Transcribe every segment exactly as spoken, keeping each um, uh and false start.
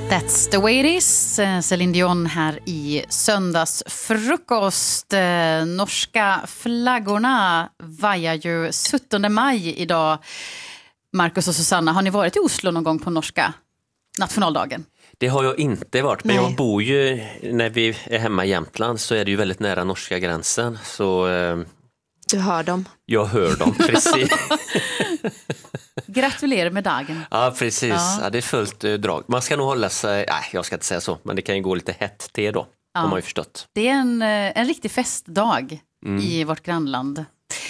That's the way it is. Céline Dion här i söndagsfrukost. Norska flaggorna vajar ju sjuttonde maj idag. Marcus och Susanna, har ni varit i Oslo någon gång på norska nationaldagen? Det har jag inte varit, men Nej. jag bor ju, när vi är hemma i Jämtland så är det ju väldigt nära norska gränsen. Så eh, Du hör dem. jag hör dem, precis. Gratulerar med dagen. Ja, precis. Ja. Ja, det är fullt eh, drag. Man ska nog hålla sig, nej jag ska inte säga så, men det kan ju gå lite hett till då, Ja. har man ju förstått. Det är en, eh, en riktig festdag Mm. i vårt grannland.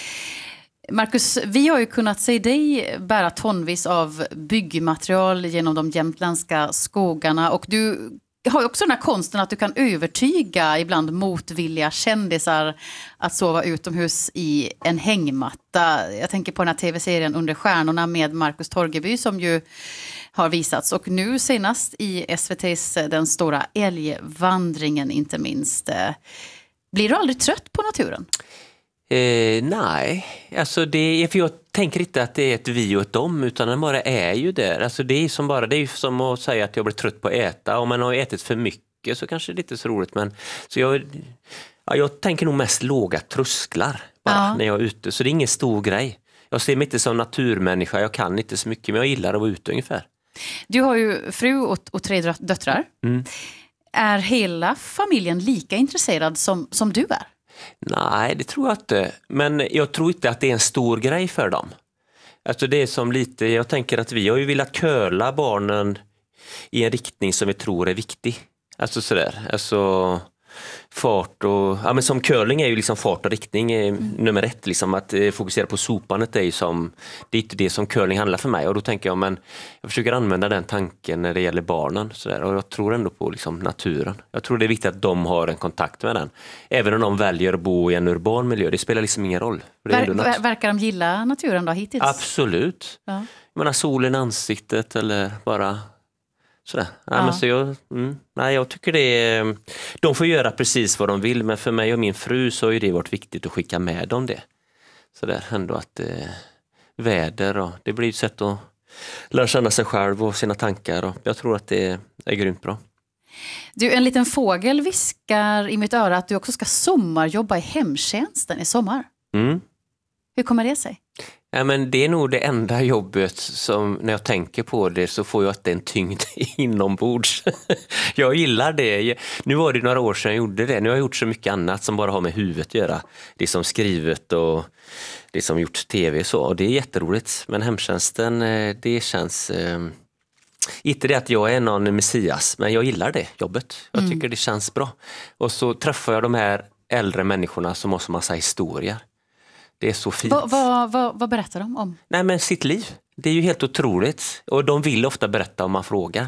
Marcus, vi har ju kunnat se dig bära tonvis av byggmaterial genom de jämtländska skogarna, och du har ju också den här konsten att du kan övertyga ibland motvilliga kändisar att sova utomhus i en hängmatta. Jag tänker på den här tv-serien Under stjärnorna med Marcus Torgeby som ju har visats, och nu senast i S V T:s Den stora älgvandringen inte minst. Blir du aldrig trött på naturen? Eh, nej, alltså det är, för jag tänker inte att det är ett vi och ett dom, utan det bara är ju där. Alltså det är som bara, det är ju som att säga att jag blir trött på att äta. Om man har ätit för mycket så kanske det är inte så roligt, men så jag, ja, jag tänker nog mest låga trösklar bara Ja. när jag är ute, så det är ingen stor grej. Jag ser mig inte som naturmänniska, jag kan inte så mycket, men jag gillar att vara ute ungefär. Du har ju fru och, och tre dö- döttrar. Mm. Är hela familjen lika intresserad som, som du är? Nej, det tror jag inte. Men jag tror inte att det är en stor grej för dem. Alltså det är som lite, jag tänker att vi har ju velat köla barnen i en riktning som vi tror är viktig. Alltså sådär, alltså fart och, ja men som curling är ju liksom fart och riktning är Mm. nummer ett liksom, att eh, fokusera på sopandet är ju som, det är inte det som curling handlar för mig, och då tänker jag, men jag försöker använda den tanken när det gäller barnen sådär, och jag tror ändå på liksom naturen. Jag tror det är viktigt att de har en kontakt med den, även om de väljer att bo i en urban miljö, det spelar liksom ingen roll. För det är Ver, ändå ver, nat- verkar de gilla naturen då hittills? Absolut. Ja. Jag menar solen i ansiktet eller bara sådär. Ja, Ja. men så jag, mm, nej, jag tycker det är, de får göra precis vad de vill, men för mig och min fru så har ju det varit viktigt att skicka med dem det. Sådär ändå att eh, väder och det blir ett sätt att lära känna sig själv och sina tankar, och jag tror att det är grymt bra. Du, en liten fågel viskar i mitt öra att du också ska sommarjobba i hemtjänsten i sommar. Mm. Hur kommer det sig? Ja, men det är nog det enda jobbet som, när jag tänker på det så får jag att det är en tyngd inombords. Jag gillar det. Nu var det några år sedan jag gjorde det. Nu har jag gjort så mycket annat som bara har med huvudet att göra. Det som skrivit och det som gjort tv och så. Och det är jätteroligt. Men hemtjänsten, det känns... Eh, inte det att jag är någon messias, men jag gillar det jobbet. Jag Mm. tycker det känns bra. Och så träffar jag de här äldre människorna som har så massa historier. Det är så fint. Va, va, va, vad berättar de om? Nej, men sitt liv. Det är ju helt otroligt. Och de vill ofta berätta om man frågar.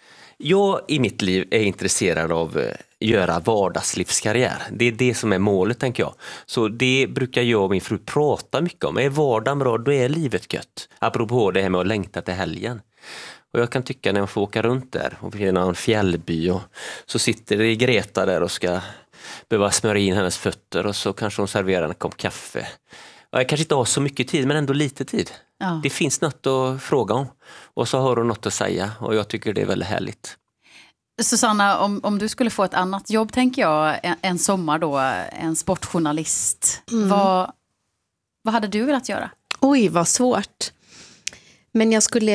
Jag i mitt liv är intresserad av att göra vardagslivskarriär. Det är det som är målet, tänker jag. Så det brukar jag och min fru prata mycket om. Är vardagen bra, då är livet gött. Apropå det här med att längta till helgen. Och jag kan tycka när man får åka runt där och vi är i någon fjällby och så sitter det Greta där och ska behöva smörja in hennes fötter, och så kanske hon serverar en kopp kaffe. Och jag kanske inte har så mycket tid, men ändå lite tid. Ja. Det finns något att fråga om. Och så har hon något att säga, och jag tycker det är väldigt härligt. Susanna, om, om du skulle få ett annat jobb, tänker jag, en, en sommar då, en sportjournalist. Mm. Vad, vad hade du velat göra? Oj, vad svårt. Men jag skulle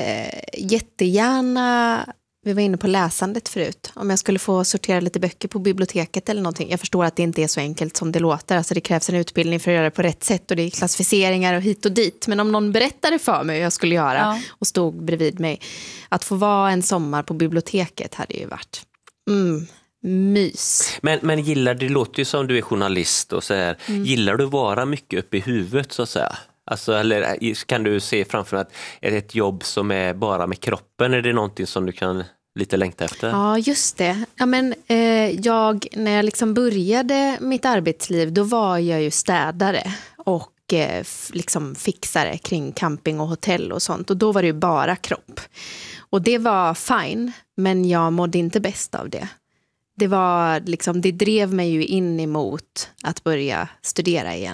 jättegärna, vi var inne på läsandet förut, om jag skulle få sortera lite böcker på biblioteket eller någonting. Jag förstår att det inte är så enkelt som det låter. Alltså det krävs en utbildning för att göra det på rätt sätt, och det är klassificeringar och hit och dit. Men om någon berättade för mig hur jag skulle göra Ja. och stod bredvid mig, att få vara en sommar på biblioteket hade ju varit mm, mys. Men, men gillar, det låter ju som du är journalist och så här. Mm. Gillar du vara mycket uppe i huvudet så att säga? Alltså, eller kan du se framför dig att är det ett jobb som är bara med kroppen? Är det någonting som du kan lite längta efter? Ja, just det. Ja, men, eh, jag, när jag liksom började mitt arbetsliv, då var jag ju städare och eh, f- liksom fixare kring camping och hotell och sånt. Och då var det ju bara kropp. Och det var fine, men jag mådde inte bäst av det. Det var liksom, det drev mig ju in emot att börja studera igen.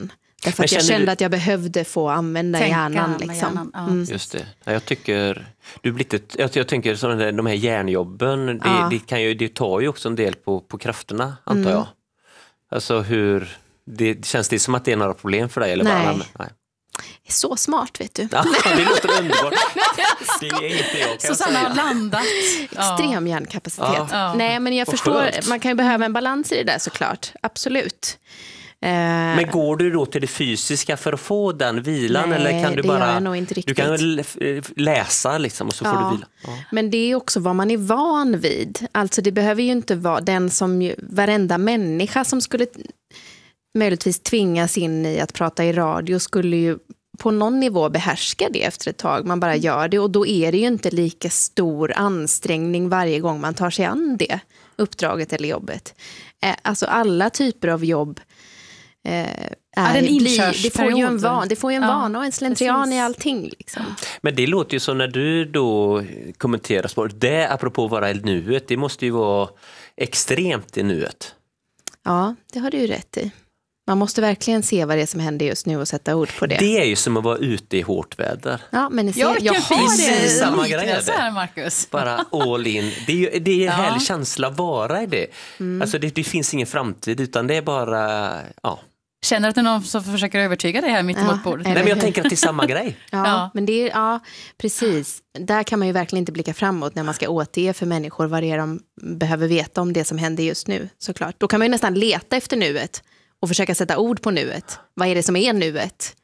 Därför att jag kände du... att jag behövde få använda Tänka hjärnan. med Liksom. hjärnan, ja. Mm. Just det. Jag tycker, du blir lite, jag, jag tänker sådana där, de här hjärnjobben, det, Ja. det, kan ju, det tar ju också en del på, på krafterna, antar Mm. jag. Alltså hur, det, känns det som att det är några problem för dig? Eller Nej. Bara, nej. Så smart, vet du. Ja, det låter underbart. Det är inte jag kan Susanna har säga. landat. Extrem hjärnkapacitet. Ja. Ja. Nej, men jag Vad förstår, skönt. man kan ju behöva en balans i det där såklart. Absolut. Eh, Men går du då till det fysiska för att få den vilan? Nej, eller kan du det bara, gör jag nog inte du riktigt. kan väl läsa liksom, och så får Ja. du vila? Ja. Men det är också vad man är van vid. Alltså det behöver ju inte vara den som ju, varenda människa som skulle möjligtvis tvingas in i att prata i radio skulle ju på någon nivå behärska det efter ett tag. Man bara gör det och då är det ju inte lika stor ansträngning varje gång man tar sig an det uppdraget eller jobbet. Eh, alltså alla typer av jobb eh, är, Ja, det är en blir, det får ju en, inkörsperiod. van, det får ju en Ja, vana och en slentrian precis. i allting. Liksom. Men det låter ju som när du då kommenterar sport. Det, apropå vara i nuet, det måste ju vara extremt i nuet. Ja, det har du ju rätt i. Man måste verkligen se vad det är som händer just nu och sätta ord på det. Det är ju som att vara ute i hårt väder. Ja, men ni ser, Ja, jag vilken har fin det. samma liknelse grej är det. här, Marcus. Bara all in. Det är ju det är en Ja. härlig känsla att vara i det. Alltså det, det finns ingen framtid utan det är bara, ja. Känner du att det är någon som försöker övertyga dig här mitt emot Ja, bordet? eller- Nej, men jag tänker att det är samma grej. Ja, Ja. men det är, ja, precis. Där kan man ju verkligen inte blicka framåt när man ska återge för människor vad det är de behöver veta om det som händer just nu, såklart. Då kan man ju nästan leta efter nuet och försöka sätta ord på nuet. Vad är det som är nuet?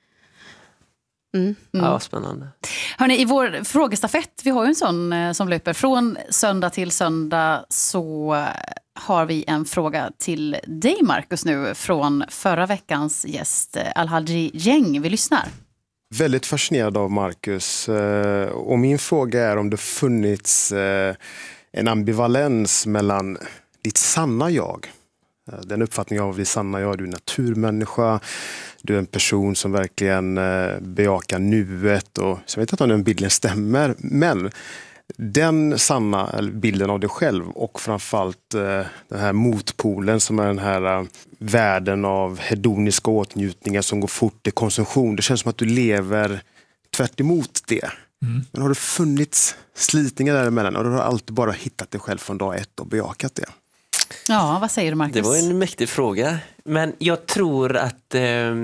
Mm. Ja, spännande. Hörrni, i vår frågestafett, vi har ju en sån eh, som löper från söndag till söndag, så eh, har vi en fråga till dig, Marcus, nu från förra veckans gäst eh, Alhaji Gäng. Vi lyssnar. Väldigt fascinerad av Marcus. eh, Och min fråga är om det funnits eh, en ambivalens mellan ditt sanna jag. Eh, Den uppfattningen av ditt sanna jag, du är naturmänniska. Du är en person som verkligen eh, bejakar nuet. Och, så jag vet inte om den bilden stämmer, men den sanna eller bilden av dig själv och framförallt eh, den här motpolen som är den här eh, världen av hedoniska åtnjutningar som går fort i konsumtion. Det känns som att du lever tvärt emot det. Mm. Men har det funnits slitningar däremellan och du har alltid bara hittat dig själv från dag ett och bejakat det? Ja, vad säger du, Marcus? Det var en mäktig fråga. Men jag tror att eh,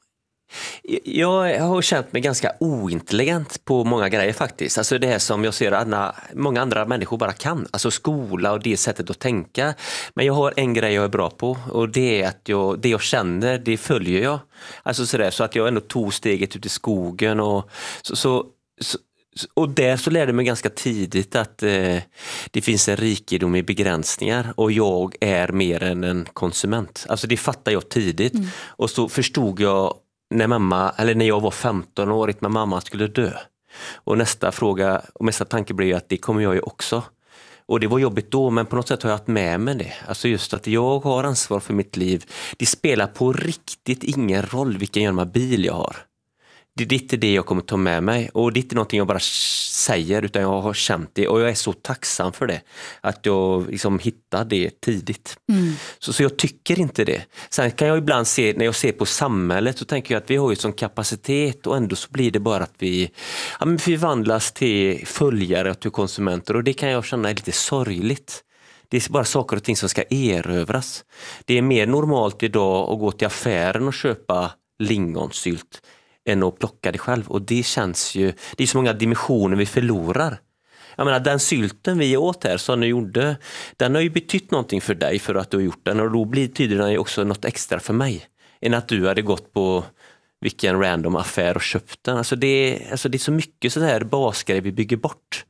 jag har känt mig ganska ointelligent på många grejer faktiskt. Alltså det är som jag ser att många andra människor bara kan. Alltså skola och det sättet att tänka. Men jag har en grej jag är bra på och det är att jag, det jag känner, det följer jag. Alltså sådär, så att jag ändå tog steget ut i skogen och så, så, så och där så lärde jag mig ganska tidigt att eh, det finns en rikedom i begränsningar och jag är mer än en konsument. Alltså det fattar jag tidigt. Mm. Och så förstod jag när mamma, eller när jag var femton år när mamma skulle dö. Och nästa fråga och nästa tanke blev ju att det kommer jag ju också. Och det var jobbigt då, men på något sätt har jag haft med mig det. Alltså just att jag har ansvar för mitt liv. Det spelar på riktigt ingen roll vilken jävla bil jag har. Det är inte det jag kommer ta med mig och det är inte någonting jag bara säger utan jag har känt det och jag är så tacksam för det att jag liksom hittade det tidigt. Mm. Så, så jag tycker inte det. Sen kan jag ibland se, när jag ser på samhället så tänker jag att vi har ju sån kapacitet och ändå så blir det bara att vi ja, men förvandlas till följare och till konsumenter och det kan jag känna är lite sorgligt. Det är bara saker och ting som ska erövras. Det är mer normalt idag att gå till affären och köpa lingonsylt än att plocka det själv. Och det känns ju, det är så många dimensioner vi förlorar. Jag menar, den sylten vi åt här som du gjorde, den har ju betytt någonting för dig för att du har gjort den. Och då betyder den ju också något extra för mig. Än att du hade gått på vilken random affär och köpt den. Alltså det är, alltså det är så mycket så här basgrejer vi bygger bort.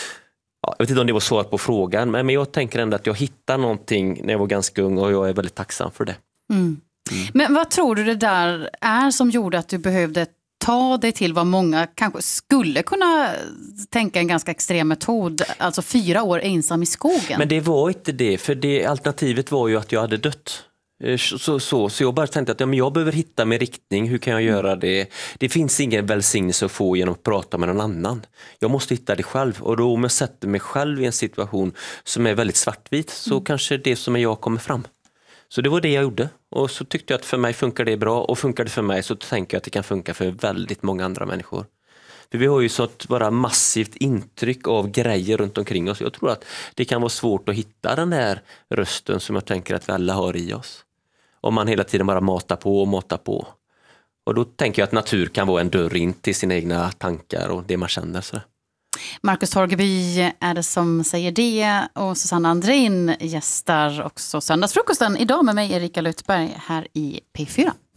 Ja, jag vet inte om det var svar på frågan, men jag tänker ändå att jag hittade någonting när jag var ganska ung och jag är väldigt tacksam för det. Mm. Mm. Men vad tror du det där är som gjorde att du behövde ta dig till vad många kanske skulle kunna tänka en ganska extrem metod, alltså fyra år ensam i skogen? Men det var inte det, för det alternativet var ju att jag hade dött. Så, så, så jag bara tänkte att ja, men jag behöver hitta min riktning, hur kan jag göra det? Det finns ingen välsignelse att få genom att prata med någon annan. Jag måste hitta det själv och då om jag sätter mig själv i en situation som är väldigt svartvit så mm. kanske det som är jag kommer fram. Så det var det jag gjorde. Och så tyckte jag att för mig funkar det bra. Och funkar det för mig så tänker jag att det kan funka för väldigt många andra människor. För vi har ju så ett bara massivt intryck av grejer runt omkring oss. Jag tror att det kan vara svårt att hitta den där rösten som jag tänker att vi alla har i oss. Om man hela tiden bara matar på och matar på. Och då tänker jag att natur kan vara en dörr in till sina egna tankar och det man känner. Så. Marcus Torgeby är det som säger det, och Susanna Andrin gästar också Söndagsfrukosten idag med mig, Erika Lutberg, här i P fyra.